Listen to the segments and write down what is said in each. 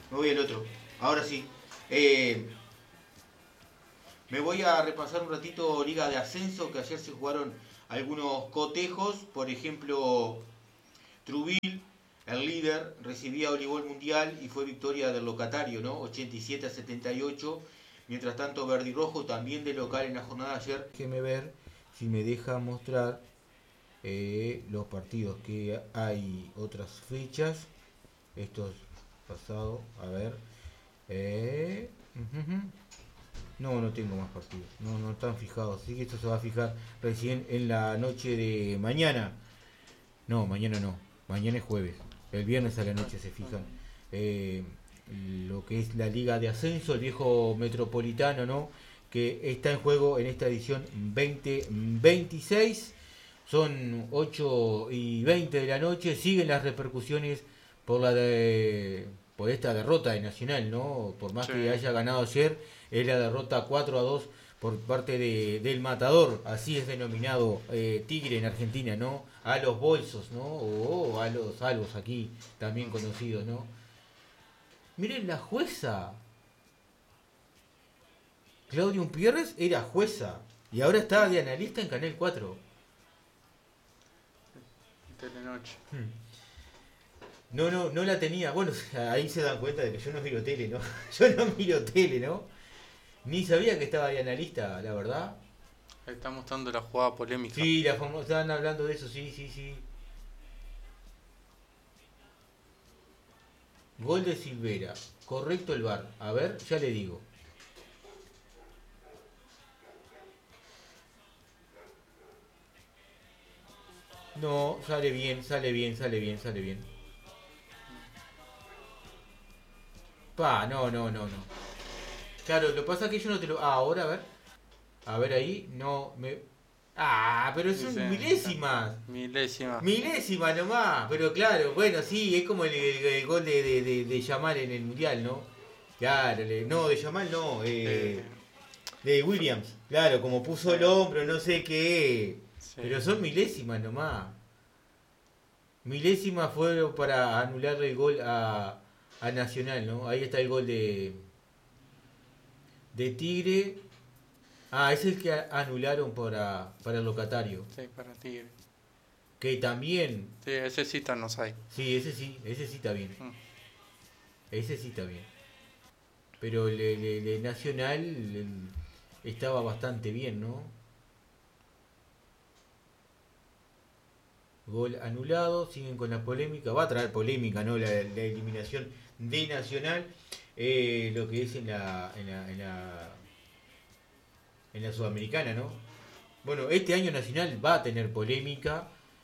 Me voy al otro. Ahora sí. Eh, Me voy a repasar un ratito Liga de Ascenso, que ayer se jugaron algunos cotejos. Por ejemplo, Trubil, el líder, recibía Voleibol Mundial y fue victoria del locatario, ¿no? 87-78. Mientras tanto, Verde y Rojo también de local en la jornada de ayer. Déjeme ver si me deja mostrar los partidos, que hay otras fechas. Esto es pasado, a ver. Ujujú. No tengo más partidos. No están fijados. Así que esto se va a fijar recién en la noche de mañana. No, mañana no. Mañana es jueves. El viernes a la noche se fijan. Eh, lo que es la Liga de Ascenso, el viejo Metropolitano, ¿no? Que está en juego en esta edición 2026. Son 8:20 de la noche. Siguen las repercusiones por esta derrota de Nacional, ¿no? Por más que haya ganado ayer, es la derrota 4-2 por parte del Matador, así es denominado Tigre en Argentina, ¿no? A los bolsos, ¿no? O a los albos aquí, también conocidos, ¿no? Miren la jueza. Claudia Umpierres era jueza y ahora está de analista en Canal 4. Telenoche. No la tenía. Bueno, ahí se dan cuenta de que yo no miro tele, ¿no? Yo no miro tele, ¿no? Ni sabía que estaba de analista, la verdad. Ahí está mostrando la jugada polémica. Sí, estaban hablando de eso, sí. Gol de Silvera. Correcto el VAR. A ver, ya le digo. No, sale bien. No. Claro, lo que pasa es que yo no te lo... ahora, a ver. A ver ahí, no me... pero son milésimas. Milésimas nomás. Pero claro, bueno, sí, es como el gol de Yamal en el Mundial, ¿no? Claro, de Yamal no, de Williams. Claro, como puso el hombro, no sé qué. Sí. Pero son milésimas nomás. Milésimas fueron para anularle el gol a Nacional, ¿no? Ahí está el gol de Tigre. Es el que anularon para el locatario. Sí, para Tigre. Que también... Sí, ese sí está en offside. Sí, ese sí está bien. Ese sí está bien. Pero el Nacional estaba bastante bien, ¿no? Gol anulado, siguen con la polémica. Va a traer polémica, ¿no? La eliminación de Nacional. Lo que es en la Sudamericana, ¿no? Bueno, este año Nacional va a tener polémica.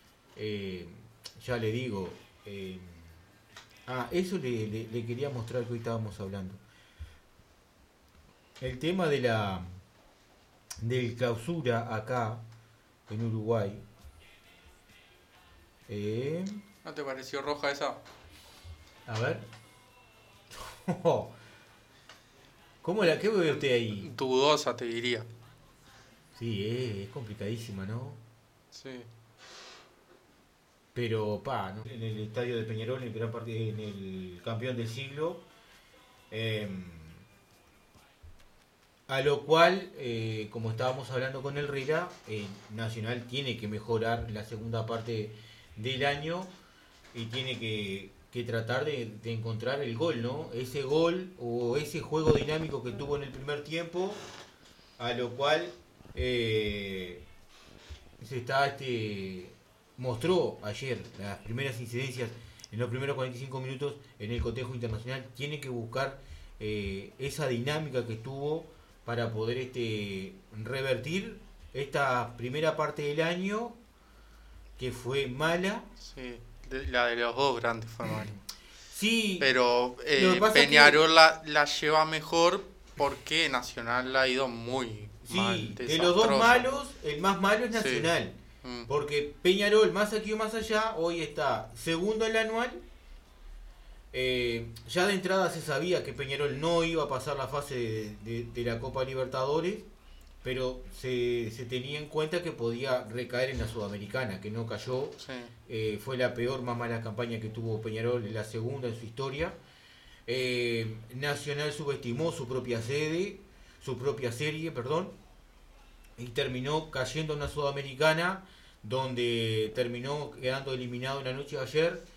Ya le digo. Eso le quería mostrar que hoy estábamos hablando. El tema del clausura acá en Uruguay. ¿No te pareció roja esa? A ver. ¿Qué ve usted ahí? Dudosa, te diría. Sí, es complicadísima, ¿no? Sí. Pero, ¿no? En el estadio de Peñarol, en el campeón del siglo. A lo cual, como estábamos hablando con el Herrera, Nacional tiene que mejorar la segunda parte del año y tiene que tratar de encontrar el gol, ¿no? Ese gol o ese juego dinámico que tuvo en el primer tiempo, a lo cual mostró ayer las primeras incidencias en los primeros 45 minutos en el cotejo internacional. Tiene que buscar esa dinámica que tuvo para poder revertir esta primera parte del año que fue mala. Sí, la de los dos grandes fue mala. Sí, pero Peñarol la lleva mejor porque Nacional la ha ido muy mal. De los dos malos, el más malo es Nacional. Sí. Porque Peñarol, más aquí o más allá, hoy está segundo en la anual. Ya de entrada se sabía que Peñarol no iba a pasar la fase de la Copa Libertadores, pero se tenía en cuenta que podía recaer en la Sudamericana, que no cayó. Sí. Fue la peor, más mala campaña que tuvo Peñarol, la segunda en su historia. Nacional subestimó su propia serie, y terminó cayendo en una Sudamericana donde terminó quedando eliminado en la noche de ayer